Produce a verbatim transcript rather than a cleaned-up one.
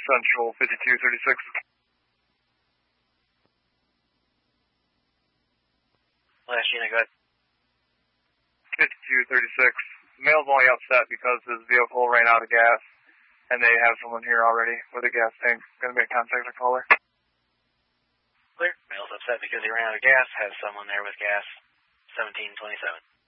Central fifty-two thirty-six. Last unit, go ahead. fifty-two thirty-six. Male's only upset because his vehicle ran out of gas, and they have someone here already with a gas tank. Going to make contact with the caller. Clear. Male's upset because he ran out of gas. Has someone there with gas. seventeen twenty-seven.